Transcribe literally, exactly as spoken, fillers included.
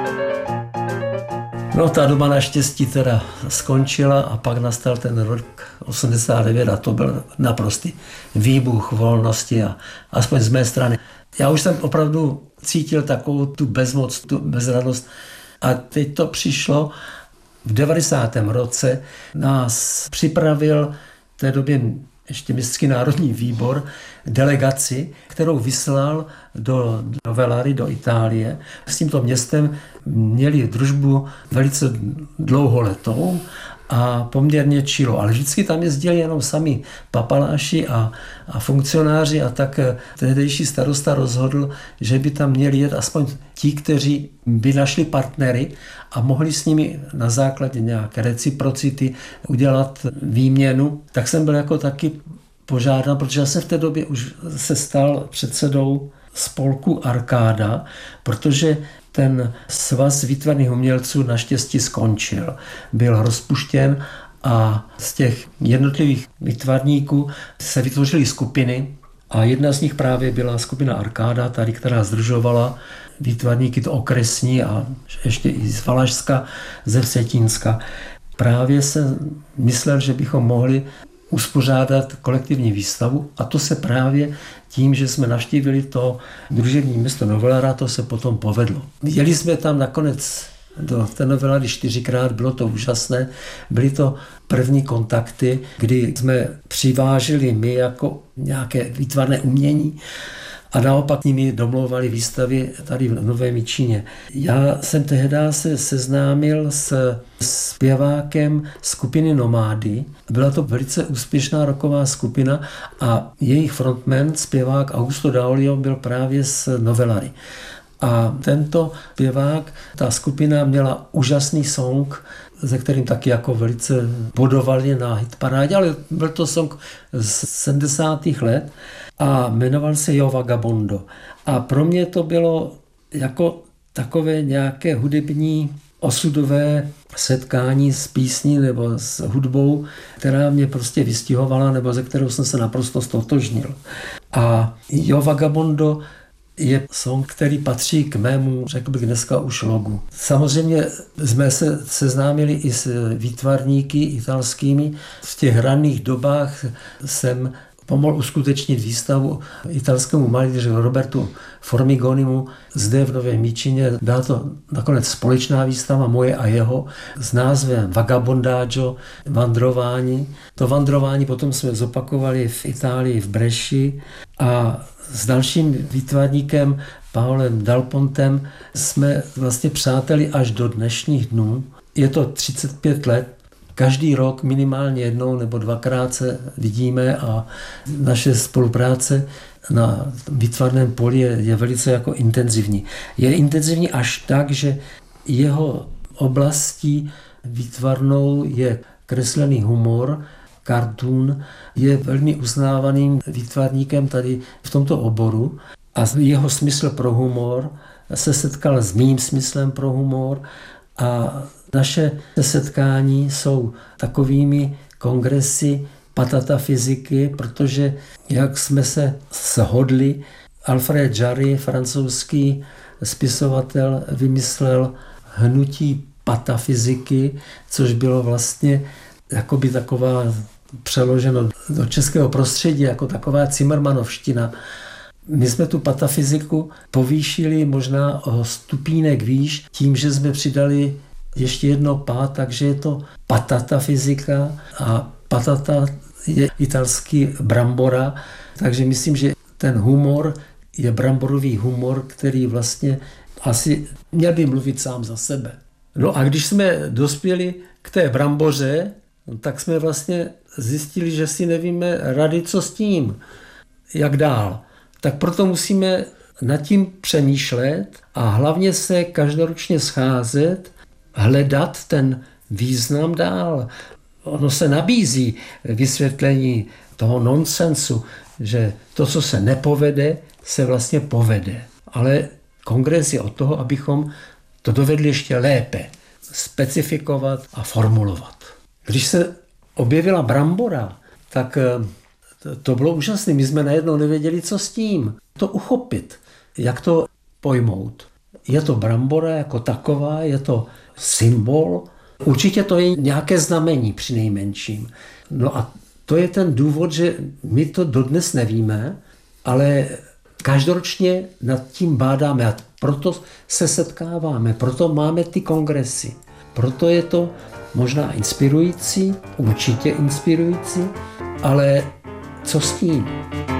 No, ta doba naštěstí teda skončila a pak nastal ten rok osmdesát devět a to byl naprostý výbuch volnosti a aspoň z mé strany. Já už jsem opravdu cítil takovou tu bezmoc, tu bezradnost a teď to přišlo. V devadesátém roce nás připravil v té době ještě Městský národní výbor delegaci, kterou vyslal do Novellary, do Itálie. S tímto městem měli družbu velice dlouholetou a poměrně čilo, ale vždycky tam jezdili jenom sami papaláši a, a funkcionáři a tak tehdejší starosta rozhodl, že by tam měli jet aspoň ti, kteří by našli partnery a mohli s nimi na základě nějaké reciprocity udělat výměnu. Tak jsem byl jako taky požádán, protože já jsem v té době už se stal předsedou spolku Arkáda, protože ten svaz výtvarných umělců naštěstí skončil. Byl rozpuštěn a z těch jednotlivých výtvarníků se vytvořily skupiny a jedna z nich právě byla skupina Arkáda, tady, která sdružovala výtvarníky to okresní a ještě i z Valašska, ze Vsetínska. Právě jsem myslel, že bychom mohli uspořádat kolektivní výstavu a to se právě tím, že jsme navštívili to družební město Novellara, to se potom povedlo. Jeli jsme tam nakonec do té Novellary čtyřikrát, bylo to úžasné, byly to první kontakty, kdy jsme přivážili my jako nějaké výtvarné umění a naopak nimi domlouvali výstavy tady v Novém Jičíně. Já jsem tehdy se seznámil s zpěvákem skupiny Nomády. Byla to velice úspěšná rocková skupina a jejich frontman, zpěvák Augusto Daolio, byl právě z Novellary. A tento zpěvák, ta skupina měla úžasný song, ze kterým taky jako velice bodovali na hitparádě, ale byl to song z sedmdesátých let a jmenoval se Jo Vagabondo. A pro mě to bylo jako takové nějaké hudební osudové setkání s písní nebo s hudbou, která mě prostě vystihovala nebo ze kterou jsem se naprosto stotožnil. A Jo Vagabondo je song, který patří k mému, řekl bych dneska už logu. Samozřejmě jsme se seznámili i s výtvarníky italskými. V těch raných dobách jsem pomohl uskutečnit výstavu italskému malíři Robertu Formigonimu zde v Novém Jičíně. Byla to nakonec společná výstava moje a jeho s názvem Vagabondaggio, vandrování. To vandrování potom jsme zopakovali v Itálii v Breši a s dalším výtvarníkem Paolem Dalpontem jsme vlastně přáteli až do dnešních dnů. Je to třicet pět let. Každý rok minimálně jednou nebo dvakrát se vidíme a naše spolupráce na výtvarném poli je, je velice jako intenzivní. Je intenzivní až tak, že jeho oblastí výtvarnou je kreslený humor, cartoon, je velmi uznávaným výtvarníkem tady v tomto oboru a jeho smysl pro humor se setkal s mým smyslem pro humor a naše setkání jsou takovými kongresy patata fyziky, protože jak jsme se shodli, Alfred Jarry, francouzský spisovatel, vymyslel hnutí patafyziky, což bylo vlastně jakoby taková přeloženo do českého prostředí jako taková Cimrmanovština. My jsme tu patafyziku povýšili možná o stupínek výš tím, že jsme přidali ještě jedno pá, takže je to patata fyzika a patata je italský brambora, takže myslím, že ten humor je bramborový humor, který vlastně asi měl by mluvit sám za sebe. No a když jsme dospěli k té bramboře, tak jsme vlastně zjistili, že si nevíme rady, co s tím, jak dál. Tak proto musíme nad tím přemýšlet a hlavně se každoročně scházet, hledat ten význam dál. Ono se nabízí vysvětlení toho nonsensu, že to, co se nepovede, se vlastně povede. Ale kongres je od toho, abychom to dovedli ještě lépe specifikovat a formulovat. Když se objevila brambora, tak to bylo úžasné. My jsme najednou nevěděli, co s tím. To uchopit, jak to pojmout. je to brambora jako taková, je to symbol. Určitě to je nějaké znamení při nejmenším. No a to je ten důvod, že my to dodnes nevíme, ale každoročně nad tím bádáme a proto se setkáváme, proto máme ty kongresy. Proto je to možná inspirující, určitě inspirující, ale co s tím?